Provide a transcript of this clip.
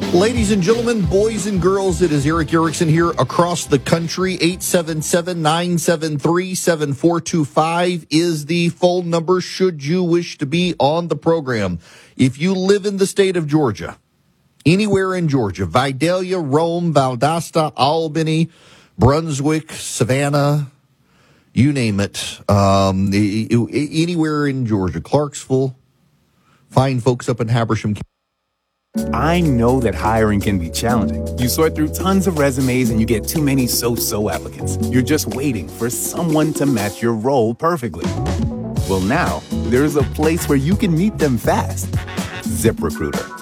Ladies and gentlemen, boys and girls, it is Eric Erickson here across the country. 877-973-7425 is the phone number should you wish to be on the program. If you live in the state of Georgia, anywhere in Georgia, Vidalia, Rome, Valdosta, Albany, Brunswick, Savannah, you name it, anywhere in Georgia, Clarksville, fine folks up in Habersham. I know that hiring can be challenging. You sort through tons of resumes and you get too many so-so applicants. You're just waiting for someone to match your role perfectly. Well, now, there's a place where you can meet them fast. ZipRecruiter.